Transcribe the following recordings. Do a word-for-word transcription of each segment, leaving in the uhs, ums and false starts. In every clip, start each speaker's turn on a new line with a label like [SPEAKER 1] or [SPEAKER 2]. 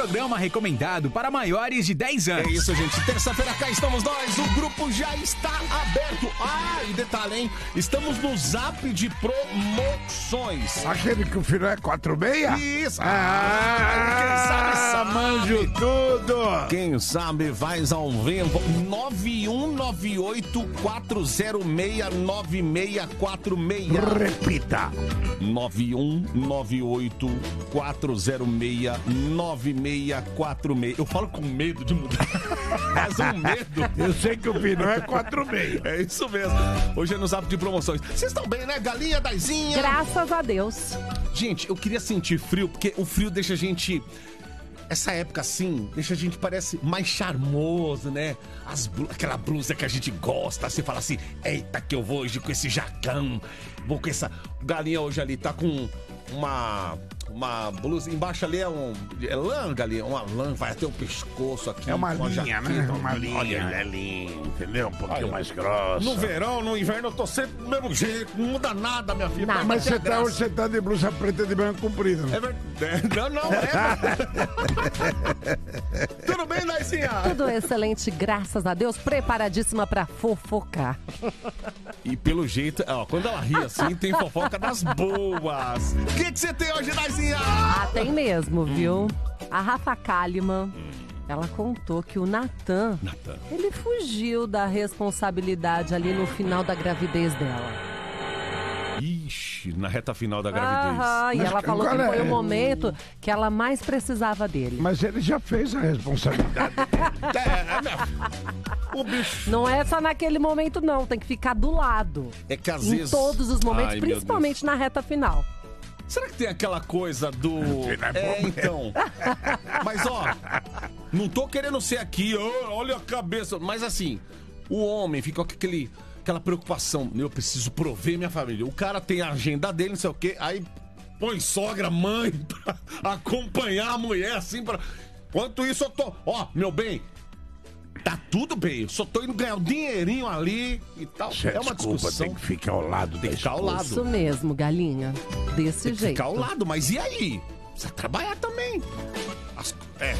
[SPEAKER 1] programa recomendado para maiores de dez anos.
[SPEAKER 2] É isso, gente. Terça-feira cá estamos nós. O grupo já está aberto. Ah, e detalhe, hein? Estamos no Zap de promoções.
[SPEAKER 3] Aquele que o filho é quatro seis?
[SPEAKER 2] Isso.
[SPEAKER 3] Ah,
[SPEAKER 2] quem sabe, sabe.
[SPEAKER 3] Manjo tudo.
[SPEAKER 2] Quem sabe, vai ao vivo. nove um nove oito quatro zero seis nove seis quatro seis.
[SPEAKER 3] Repita.
[SPEAKER 2] nove um nove oito quatro zero seis nove seis quatro seis. Eu falo com medo de mudar. Mas um medo.
[SPEAKER 3] Eu sei que o filho é quatro seis.
[SPEAKER 2] É isso mesmo. Hoje é no Zap de promoções. Vocês estão bem, né? Galinha, Daizinha?
[SPEAKER 4] Graças a Deus.
[SPEAKER 2] Gente, eu queria sentir frio, porque o frio deixa a gente... Essa época assim, deixa a gente parece mais charmoso, né? As blu... Aquela blusa que a gente gosta, você fala assim, eita que eu vou hoje com esse jacão, vou com essa... O Galinha hoje ali tá com uma... Uma blusa, embaixo ali é um... É lã, Galinha? Uma lã, vai até o pescoço aqui.
[SPEAKER 3] É uma
[SPEAKER 2] uma
[SPEAKER 3] linha,
[SPEAKER 2] jaqueta,
[SPEAKER 3] né? Uma linha.
[SPEAKER 2] Olha,
[SPEAKER 3] é linha, entendeu? Um pouquinho
[SPEAKER 2] Olha,
[SPEAKER 3] mais grossa.
[SPEAKER 2] no verão, no inverno, eu tô sempre do mesmo jeito, não muda nada, minha filha.
[SPEAKER 4] Nada.
[SPEAKER 3] Mas você tá,
[SPEAKER 2] graça.
[SPEAKER 3] hoje você tá de blusa preta de branco comprido, né?
[SPEAKER 2] É verdade. Não, não, é. Tudo bem, Daizinha?
[SPEAKER 4] Tudo excelente, graças a Deus. Preparadíssima pra fofocar.
[SPEAKER 2] E pelo jeito, ó, quando ela ri assim, tem fofoca das boas. O que que você tem hoje, Daizinha?
[SPEAKER 4] Ah, tem mesmo, viu? A Rafa Kalimann, ela contou que o Natan,
[SPEAKER 2] Natan.
[SPEAKER 4] ele fugiu da responsabilidade ali no final da gravidez dela.
[SPEAKER 2] Ixi, na reta final da gravidez.
[SPEAKER 4] Aham, e
[SPEAKER 3] Mas
[SPEAKER 4] ela falou que
[SPEAKER 3] agora
[SPEAKER 4] foi
[SPEAKER 3] é-
[SPEAKER 4] o momento que ela mais precisava dele.
[SPEAKER 3] Mas ele já fez a responsabilidade.
[SPEAKER 2] É, é, minha... O bicho.
[SPEAKER 4] Não é só naquele momento, não. Tem que ficar do lado.
[SPEAKER 2] É que às
[SPEAKER 4] Em
[SPEAKER 2] vezes...
[SPEAKER 4] todos os momentos,
[SPEAKER 2] Ai, meu
[SPEAKER 4] principalmente na reta final.
[SPEAKER 2] Será que tem aquela coisa do... É, então. Mas, ó, não tô querendo ser aqui, ó, olha a cabeça. Mas, assim, o homem fica com aquele, aquela preocupação. Eu preciso prover minha família. O cara tem a agenda dele, não sei o quê, aí põe sogra, mãe pra acompanhar a mulher, assim, pra... Enquanto isso, eu tô... Ó, meu bem, tá tudo bem. Eu só tô indo ganhar um dinheirinho ali e tal.
[SPEAKER 3] Cê,
[SPEAKER 2] É uma
[SPEAKER 3] desculpa,
[SPEAKER 2] discussão.
[SPEAKER 3] tem que ficar ao lado
[SPEAKER 2] Tem
[SPEAKER 3] da
[SPEAKER 2] que ficar ao
[SPEAKER 3] esposa.
[SPEAKER 2] lado.
[SPEAKER 4] Isso mesmo, galinha. Desse
[SPEAKER 2] Tem que
[SPEAKER 4] jeito.
[SPEAKER 2] ficar ao lado, mas e aí? Precisa trabalhar também. As- É,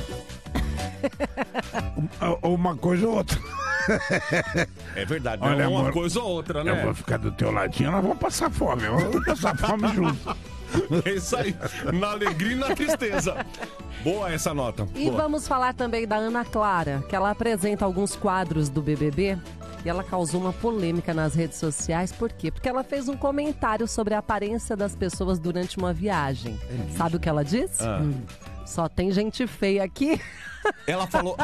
[SPEAKER 3] Ou uma coisa ou outra.
[SPEAKER 2] é verdade.
[SPEAKER 3] Olha,
[SPEAKER 2] é uma
[SPEAKER 3] amor,
[SPEAKER 2] coisa ou outra,
[SPEAKER 3] Eu
[SPEAKER 2] né?
[SPEAKER 3] vou ficar do teu ladinho, nós vamos passar fome. Vamos passar fome junto.
[SPEAKER 2] É isso aí. Na alegria e na tristeza. Boa essa nota.
[SPEAKER 4] E
[SPEAKER 2] Boa.
[SPEAKER 4] vamos falar também da Ana Clara, que ela apresenta alguns quadros do B B B e ela causou uma polêmica nas redes sociais. Por quê? Porque ela fez um comentário sobre a aparência das pessoas durante uma viagem. Sabe o que ela disse?
[SPEAKER 2] Ah.
[SPEAKER 4] Hum, só tem gente feia aqui.
[SPEAKER 2] Ela falou...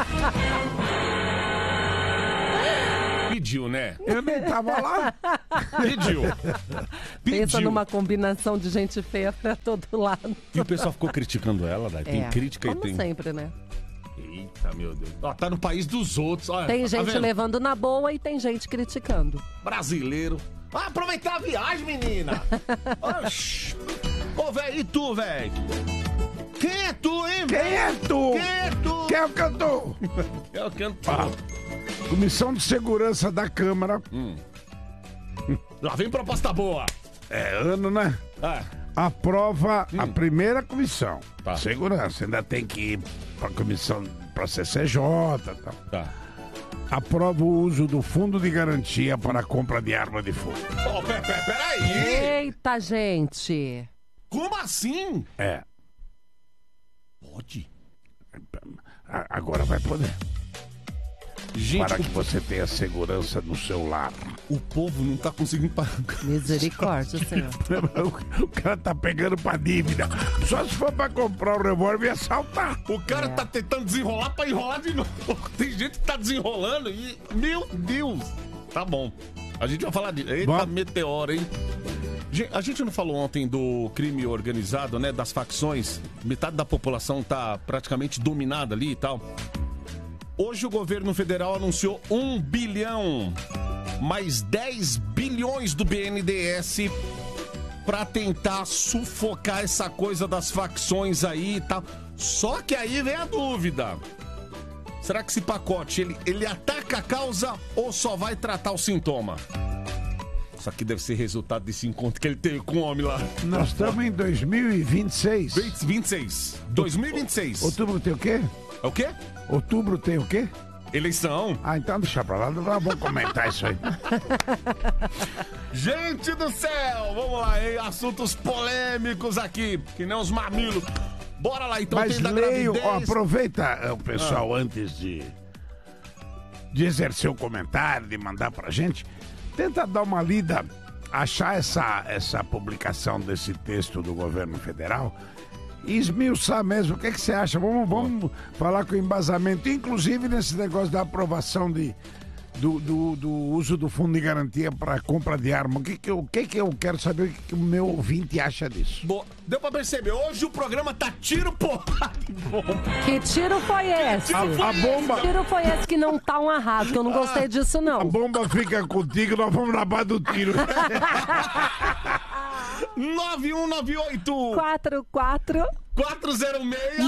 [SPEAKER 2] Pediu, né?
[SPEAKER 3] Eu nem tava lá.
[SPEAKER 2] Pediu.
[SPEAKER 4] Pensa
[SPEAKER 2] Pediu.
[SPEAKER 4] numa combinação de gente feia pra todo lado.
[SPEAKER 2] E o pessoal ficou criticando ela, né? Tem
[SPEAKER 4] É,
[SPEAKER 2] crítica e
[SPEAKER 4] como
[SPEAKER 2] tem...
[SPEAKER 4] sempre, né?
[SPEAKER 2] Eita, meu Deus. Ó, tá no país dos outros. Olha,
[SPEAKER 4] Tem
[SPEAKER 2] tá
[SPEAKER 4] gente
[SPEAKER 2] vendo?
[SPEAKER 4] levando na boa e tem gente criticando.
[SPEAKER 2] Brasileiro. Ah, aproveitar a viagem, menina. Oxi. Ô, velho, e tu, velho? Quem é tu, hein,
[SPEAKER 3] Quem
[SPEAKER 2] velho?
[SPEAKER 3] é tu?
[SPEAKER 2] Quem é tu?
[SPEAKER 3] Quem é o cantor?
[SPEAKER 2] É o cantor.
[SPEAKER 3] Ah. Comissão de Segurança da Câmara.
[SPEAKER 2] Lá vem proposta boa.
[SPEAKER 3] É ano, né?
[SPEAKER 2] Ah,
[SPEAKER 3] Aprova a primeira comissão.
[SPEAKER 2] Tá.
[SPEAKER 3] Segurança. Ainda tem que ir pra comissão, pra C C J. Tá.
[SPEAKER 2] tá.
[SPEAKER 3] Aprova o uso do fundo de garantia para a compra de arma de fogo.
[SPEAKER 2] Ô, pera, pera, peraí.
[SPEAKER 4] Eita, gente!
[SPEAKER 2] Como assim?
[SPEAKER 3] É.
[SPEAKER 2] Pode.
[SPEAKER 3] A- Agora vai poder.
[SPEAKER 2] Gente,
[SPEAKER 3] Para
[SPEAKER 2] o,
[SPEAKER 3] que você tenha segurança no seu lar.
[SPEAKER 2] o povo não tá conseguindo pagar.
[SPEAKER 4] Misericórdia, Senhor.
[SPEAKER 3] O cara tá pegando pra dívida. Só se for pra comprar um revólver e assaltar.
[SPEAKER 2] O cara tá tentando desenrolar pra enrolar de novo. Tem gente que tá desenrolando e... Meu Deus. Tá bom. A gente vai falar de... Eita,
[SPEAKER 3] Bom.
[SPEAKER 2] meteoro, hein? Gen- A gente não falou ontem do crime organizado, né? Das facções. Metade da população tá praticamente dominada ali e tal. Hoje o governo federal anunciou um bilhão, mais dez bilhões do B N D E S pra tentar sufocar essa coisa das facções aí e tal. Só que aí vem a dúvida. Será que esse pacote, ele, ele ataca a causa ou só vai tratar o sintoma? Isso aqui deve ser resultado desse encontro que ele teve com o homem lá.
[SPEAKER 3] Nós estamos em dois mil e vinte e seis.
[SPEAKER 2] vinte e seis. dois mil e vinte e seis.
[SPEAKER 3] Outubro tem o quê?
[SPEAKER 2] É o quê?
[SPEAKER 3] Outubro tem o quê?
[SPEAKER 2] Eleição.
[SPEAKER 3] Ah, então deixa pra lá, não vamos comentar isso aí.
[SPEAKER 2] Gente do céu, vamos lá, hein? Assuntos polêmicos aqui, que nem os mamilos. Bora lá, então.
[SPEAKER 3] Mas
[SPEAKER 2] tem da
[SPEAKER 3] leio,
[SPEAKER 2] gravidez.
[SPEAKER 3] ó, aproveita o pessoal ah. antes de, de exercer o comentário, de mandar pra gente. Tenta dar uma lida, achar essa, essa publicação desse texto do governo federal e esmiuçar mesmo. O que, é que você acha? Vamos, vamos falar com embasamento, inclusive nesse negócio da aprovação de, do, do, do uso do fundo de garantia para compra de arma. O que, que, eu, o que, que eu quero saber, o que, que o meu ouvinte acha disso?
[SPEAKER 2] Boa. Deu pra perceber, hoje o programa tá tiro, porra.
[SPEAKER 4] Que tiro foi esse?
[SPEAKER 3] A, a bomba...
[SPEAKER 4] Que tiro foi esse que não tá um arraso, que eu não gostei disso, não.
[SPEAKER 3] A bomba fica contigo, nós vamos na base do tiro.
[SPEAKER 2] nove um nove oito
[SPEAKER 4] quatro quatro
[SPEAKER 2] quatro zero seis